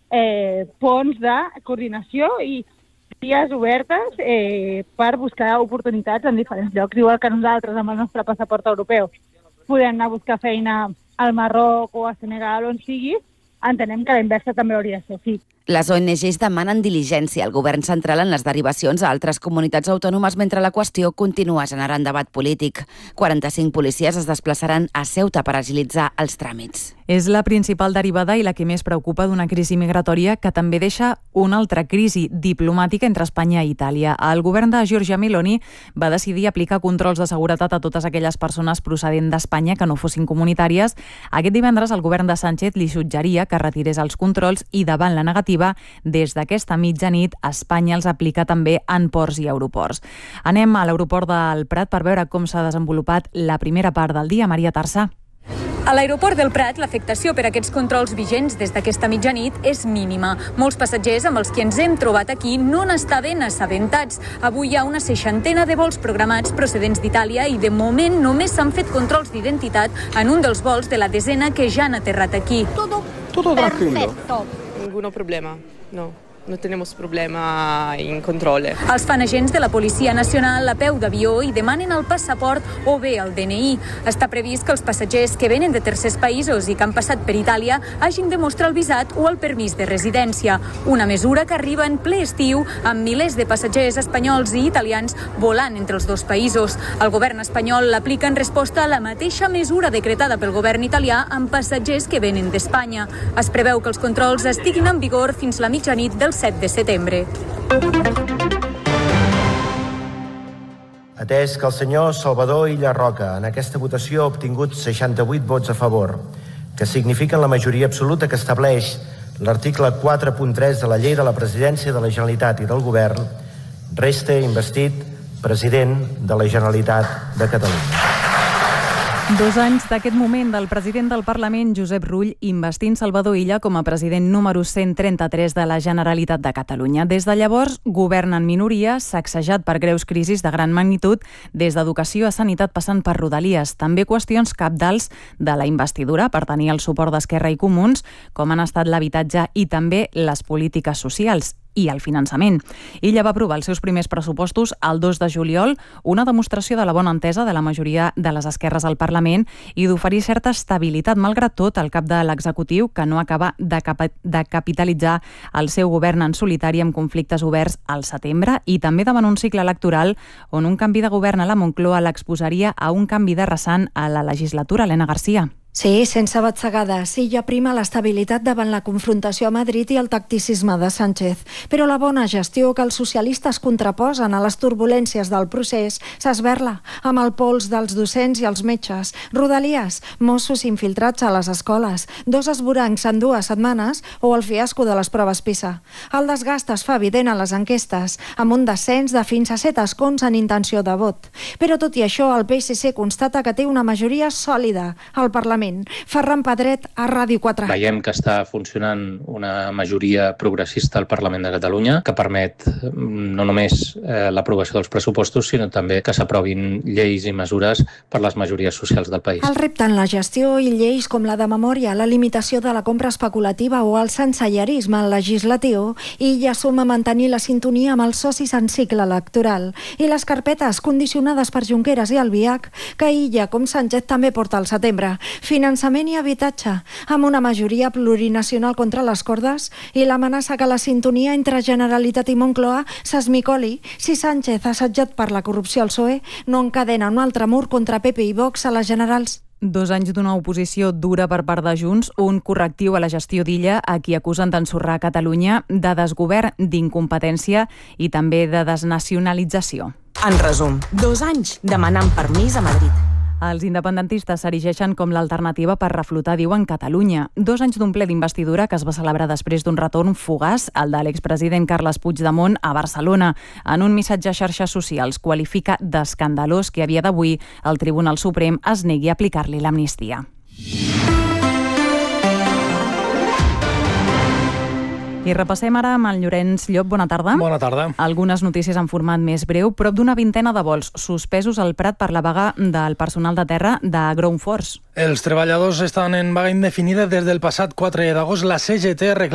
ponts de coordinació i vies obertes per buscar oportunitats en diferents llocs, igual que nosaltres amb el nostre passaport europeu podem anar a buscar feina al Marroc o a Senegal o on sigui, entenem que la inversa també hauria de ser així. Les ONGs demanen diligència al govern central en les derivacions a altres comunitats autònomes mentre la qüestió continua generant debat polític. 45 policies es desplaçaran a Ceuta per agilitzar els tràmits. És la principal derivada i la que més preocupa d'una crisi migratòria que també deixa una altra crisi diplomàtica entre Espanya i Itàlia. El govern de Giorgia Meloni va decidir aplicar controls de seguretat a totes aquelles persones procedent d'Espanya que no fossin comunitàries. Aquest divendres el govern de Sánchez li suggeria que retirés els controls i davant la negativa des d'aquesta mitjanit, Espanya els aplica també en ports i aeroports. Anem a l'aeroport del Prat per veure com s'ha desenvolupat la primera part del dia. Maria Tarsa. A l'aeroport del Prat, l'afectació per aquests controls vigents des d'aquesta mitjanit és mínima. Molts passatgers amb els que ens hem trobat aquí no n'estaven assabentats. Avui hi ha una 60 de vols programats procedents d'Itàlia i de moment només s'han fet controls d'identitat en un dels vols de la desena que ja han aterrat aquí. Todo tranquilo. Ningún problema, no tenemos problema en control. Els fan agents de la Policia Nacional a peu d'avió i demanen el passaport o bé el DNI. Està previst que els passatgers que venen de tercers països i que han passat per Itàlia hagin de mostrar el visat o el permís de residència. Una mesura que arriba en ple estiu amb milers de passatgers espanyols i italians volant entre els dos països. El govern espanyol l'aplica en resposta a la mateixa mesura decretada pel govern italià amb passatgers que venen d'Espanya. Es preveu que els controls estiguin en vigor fins la mitjanit del 7 de setembre. Atès que el senyor Salvador Illa Roca en aquesta votació ha obtingut 68 vots a favor, que signifiquen la majoria absoluta que estableix l'article 4.3 de la Llei de la Presidència de la Generalitat i del Govern, resta investit president de la Generalitat de Catalunya. 2 anys d'aquest moment del president del Parlament, Josep Rull, investint Salvador Illa com a president número 133 de la Generalitat de Catalunya. Des de llavors, govern en minoria, sacsejat per greus crisis de gran magnitud, des d'educació a sanitat passant per Rodalies. També qüestions cabdals de la investidura per tenir el suport d'Esquerra i Comuns, com han estat l'habitatge i també les polítiques socials i el finançament. Illa va aprovar els seus primers pressupostos el 2 de juliol, una demostració de la bona entesa de la majoria de les esquerres al Parlament i d'oferir certa estabilitat, malgrat tot, al cap de l'executiu, que no acaba de capitalitzar el seu govern en solitari amb conflictes oberts al setembre i també davant un cicle electoral on un canvi de govern a la Moncloa l'exposaria a un canvi de rasant a la legislatura. Helena Garcia. Sí, sense batzegades. Illa prima l'estabilitat davant la confrontació a Madrid i el tacticisme de Sánchez. Però la bona gestió que els socialistes contraposen a les turbulències del procés s'esberla amb el pols dels docents i els metges. Rodalies, Mossos infiltrats a les escoles, 2 esvorancs en 2 setmanes o el fiasco de les proves PISA. El desgast es fa evident a les enquestes, amb un descens de fins a 7 escons en intenció de vot. Però tot i això, el PSC constata que té una majoria sòlida al Parlament. Ferran Pedret, a Ràdio 4. Veiem que està funcionant una majoria progressista al Parlament de Catalunya que permet no només l'aprovació dels pressupostos, sinó també que s'aprovin lleis i mesures per les majories socials del país. El repte en la gestió i lleis com la de memòria, la limitació de la compra especulativa o el sensellarisme legislatiu i ja suma a mantenir la sintonia amb els socis en cicle electoral i les carpetes condicionades per Junqueras i Albiach que Illa, com Sánchez, també porta al setembre. Finançament i habitatge, amb una majoria plurinacional contra les cordes i l'amenaça que la sintonia entre Generalitat i Moncloa s'esmicoli si Sánchez, assetjat per la corrupció al PSOE, no encadena un altre mur contra PP i Vox a les generals. 2 anys d'una oposició dura per part de Junts, un correctiu a la gestió d'Illa, a qui acusen d'ensorrar Catalunya, de desgovern, d'incompetència i també de desnacionalització. En resum, 2 anys demanant permís a Madrid. Els independentistes s'erigeixen com l'alternativa per reflotar, diuen, Catalunya. 2 anys d'un ple d'investidura que es va celebrar després d'un retorn fugaç, el de l'expresident Carles Puigdemont a Barcelona. En un missatge a xarxes socials qualifica d'escandalós que a dia d'avui el Tribunal Suprem es negui a aplicar-li l'amnistia. I repassem ara amb el Llorenç Llop. Bona tarda. Bona tarda. Algunes notícies en format més breu. Prop d'una vintena de vols suspesos al Prat per la vaga del personal de terra de Ground Force. Els treballadors estan en vaga indefinida des del passat 4 d'agost. La CGT reclama